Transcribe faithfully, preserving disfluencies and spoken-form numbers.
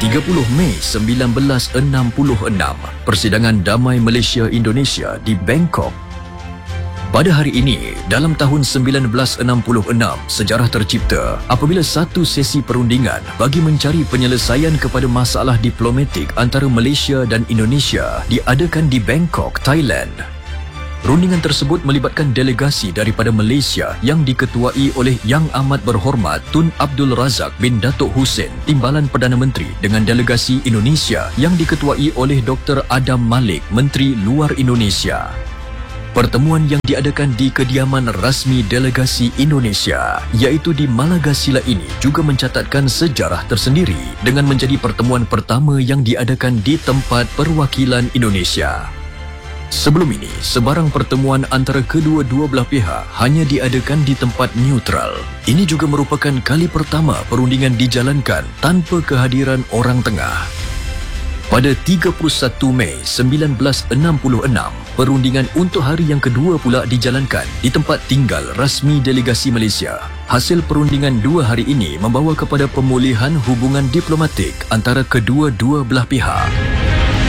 tiga puluh Mei seribu sembilan ratus enam puluh enam, Persidangan Damai Malaysia-Indonesia di Bangkok. Pada hari ini, dalam tahun seribu sembilan ratus enam puluh enam, sejarah tercipta apabila satu sesi perundingan bagi mencari penyelesaian kepada masalah diplomatik antara Malaysia dan Indonesia diadakan di Bangkok, Thailand. Rundingan tersebut melibatkan delegasi daripada Malaysia yang diketuai oleh Yang Amat Berhormat Tun Abdul Razak bin Datuk Hussein, Timbalan Perdana Menteri, dengan delegasi Indonesia yang diketuai oleh Doktor Adam Malik, Menteri Luar Indonesia. Pertemuan yang diadakan di kediaman rasmi delegasi Indonesia, iaitu di Malagasila ini, juga mencatatkan sejarah tersendiri dengan menjadi pertemuan pertama yang diadakan di tempat perwakilan Indonesia. Sebelum ini, sebarang pertemuan antara kedua-dua belah pihak hanya diadakan di tempat neutral. Ini juga merupakan kali pertama perundingan dijalankan tanpa kehadiran orang tengah. Pada tiga puluh satu Mei seribu sembilan ratus enam puluh enam, perundingan untuk hari yang kedua pula dijalankan di tempat tinggal rasmi delegasi Malaysia. Hasil perundingan dua hari ini membawa kepada pemulihan hubungan diplomatik antara kedua-dua belah pihak.